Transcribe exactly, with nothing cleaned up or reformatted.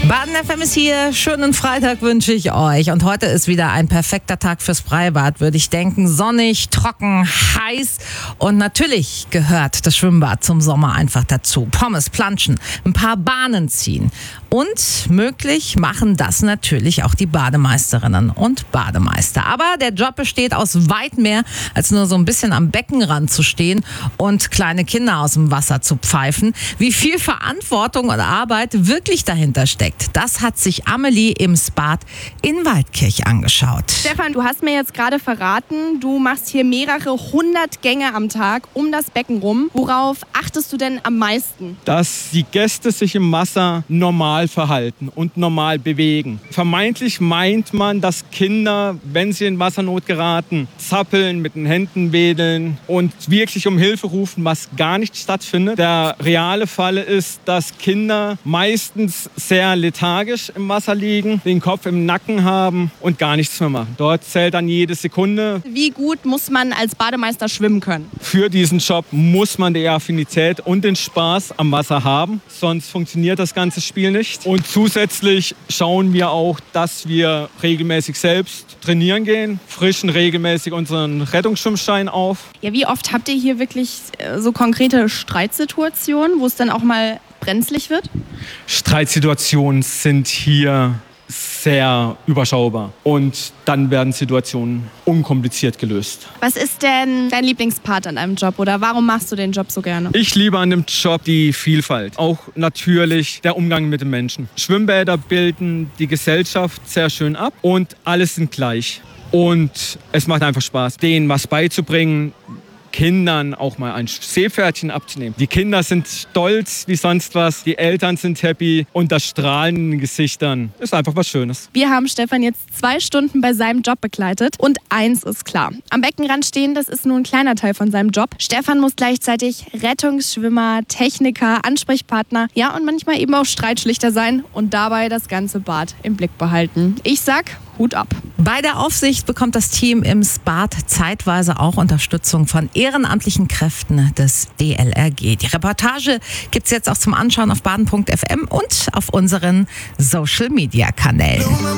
Baden F M ist hier. Schönen Freitag wünsche ich euch. Und heute ist wieder ein perfekter Tag fürs Freibad, würde ich denken. Sonnig, trocken, heiß. Und natürlich gehört das Schwimmbad zum Sommer einfach dazu. Pommes, planschen, ein paar Bahnen ziehen. Und möglich machen das natürlich auch die Bademeisterinnen und Bademeister. Aber der Job besteht aus weit mehr, als nur so ein bisschen am Beckenrand zu stehen und kleine Kinder aus dem Wasser zu pfeifen. Wie viel Verantwortung und Arbeit wirklich dahinter steckt, das hat sich Amelie im Spa in Waldkirch angeschaut. Stefan, du hast mir jetzt gerade verraten, du machst hier mehrere hundert Gänge am Tag um das Becken rum. Worauf achtest du denn am meisten? Dass die Gäste sich im Wasser normal verhalten und normal bewegen. Vermeintlich meint man, dass Kinder, wenn sie in Wassernot geraten, zappeln, mit den Händen wedeln und wirklich um Hilfe rufen, was gar nicht stattfindet. Der reale Fall ist, dass Kinder meistens sehr lethargisch im Wasser liegen, den Kopf im Nacken haben und gar nichts mehr machen. Dort zählt dann jede Sekunde. Wie gut muss man als Bademeister schwimmen können? Für diesen Job muss man die Affinität und den Spaß am Wasser haben, sonst funktioniert das ganze Spiel nicht. Und zusätzlich schauen wir auch, dass wir regelmäßig selbst trainieren gehen, frischen regelmäßig unseren Rettungsschwimmschein auf. Ja, wie oft habt ihr hier wirklich äh, so konkrete Streitsituationen, wo es dann auch mal brenzlig wird? Streitsituationen sind hier sehr überschaubar und dann werden Situationen unkompliziert gelöst. Was ist denn dein Lieblingspart an deinem Job oder warum machst du den Job so gerne? Ich liebe an dem Job die Vielfalt, auch natürlich der Umgang mit den Menschen. Schwimmbäder bilden die Gesellschaft sehr schön ab und alle sind gleich. Und es macht einfach Spaß, denen was beizubringen, Kindern auch mal ein Seepferdchen abzunehmen. Die Kinder sind stolz wie sonst was, die Eltern sind happy und das Strahlen in den Gesichtern ist einfach was Schönes. Wir haben Stefan jetzt zwei Stunden bei seinem Job begleitet und eins ist klar. Am Beckenrand stehen, das ist nur ein kleiner Teil von seinem Job. Stefan muss gleichzeitig Rettungsschwimmer, Techniker, Ansprechpartner, ja und manchmal eben auch Streitschlichter sein und dabei das ganze Bad im Blick behalten. Ich sag, Hut ab. Bei der Aufsicht bekommt das Team im Spa zeitweise auch Unterstützung von ehrenamtlichen Kräften des D L R G. Die Reportage gibt's jetzt auch zum Anschauen auf baden punkt f m und auf unseren Social-Media-Kanälen.